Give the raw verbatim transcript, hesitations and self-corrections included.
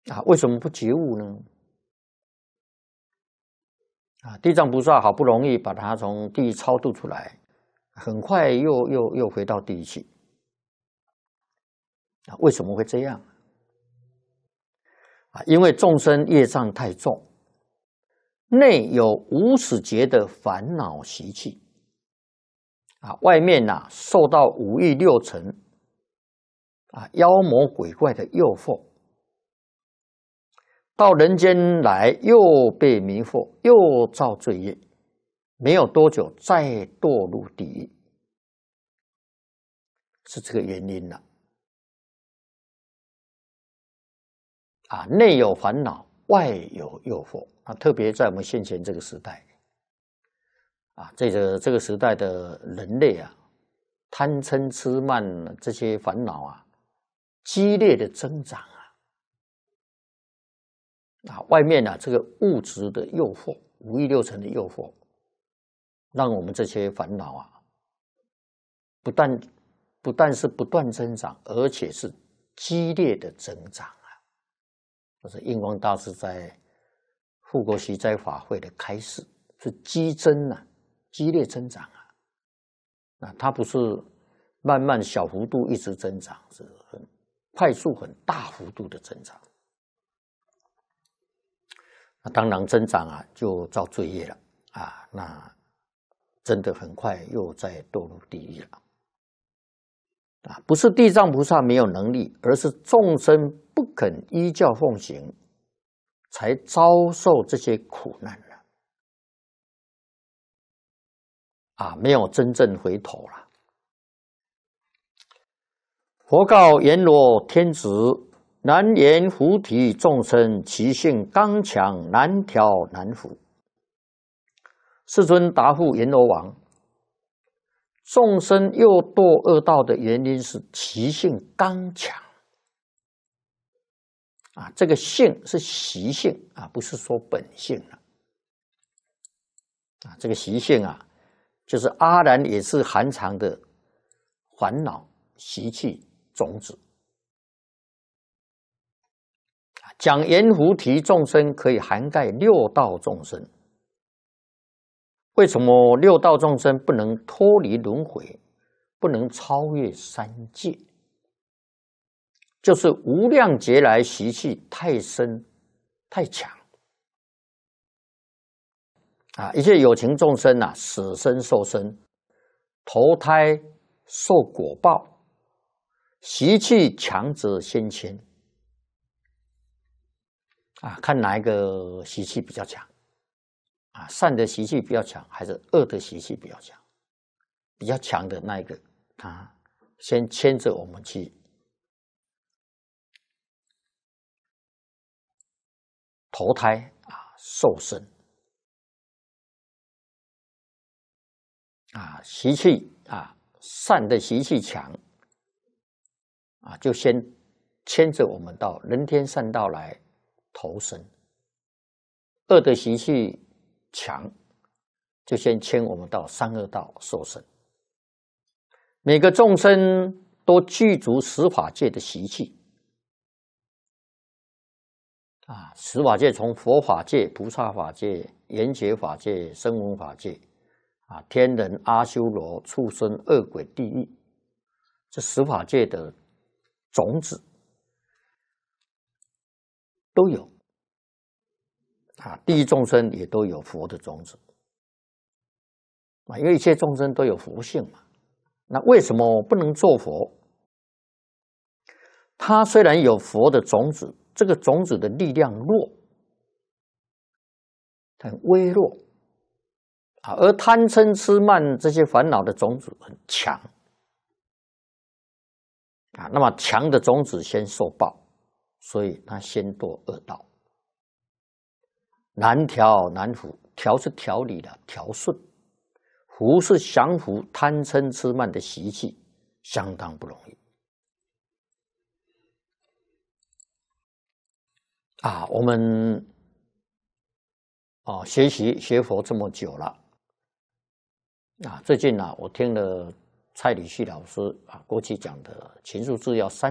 啊，为什么不觉悟呢？啊，地藏菩萨好不容易把他从地狱超度出来，很快又又又回到地狱去。啊，为什么会这样？啊，因为众生业障太重，内有无始劫的烦恼习气，啊，外面呐、啊、受到五欲六尘啊妖魔鬼怪的诱惑，到人间来又被迷惑，又造罪业，没有多久再堕入地狱，是这个原因了。啊，内有烦恼，外有诱惑啊！特别在我们现前这个时代，啊，这个这个时代的人类啊，贪嗔痴慢这些烦恼啊，激烈的增长啊！啊，外面啊，这个物质的诱惑，五欲六尘的诱惑，让我们这些烦恼啊，不但不但是不断增长，而且是激烈的增长。这是印光大师在护国息灾法会的开示，是激增啊，激烈增长啊。那它不是慢慢小幅度一直增长，是很快速、很大幅度的增长。那当然增长啊，就造罪业了啊。那真的很快又再堕入地狱了啊！不是地藏菩萨没有能力，而是众生不肯依教奉行，才遭受这些苦难了啊！没有真正回头了。佛告阎罗天子：难言菩提众生，其性刚强，难调难伏。世尊答复阎罗王：众生又堕恶道的原因是其性刚强啊，这个性是习性啊，不是说本性了啊。这个习性啊，就是阿难也是含藏的烦恼习气种子。讲阎浮提众生可以涵盖六道众生。为什么六道众生不能脱离轮回，不能超越三界？就是无量劫来习气太深太强啊！一切有情众生啊，死生受生，投胎受果报，习气强则先迁啊，看哪一个习气比较强啊？善的习气比较强，还是恶的习气比较强？比较强的那一个，他先牵着我们去投胎啊，受生啊，习气啊，善的习气强啊，就先牵着我们到人天善道来投生；恶的习气强，就先牵我们到三恶道受生。每个众生都具足十法界的习气啊，十法界从佛法界、菩萨法界、缘觉法界、声闻法界啊，天人、阿修罗、畜生、恶鬼、地狱，这十法界的种子都有啊，地狱众生也都有佛的种子啊，因为一切众生都有佛性嘛。那为什么不能做佛？他虽然有佛的种子，这个种子的力量弱，很微弱啊，而贪嗔痴慢这些烦恼的种子很强啊。那么强的种子先受报，所以他先堕恶道。难调难伏，调是调理的调顺，伏是降服贪嗔痴慢的习气，相当不容易啊。我们哦学习学佛这么久了啊，最近呢、啊，我听了蔡礼旭老师啊过去讲的《勤术治要三》。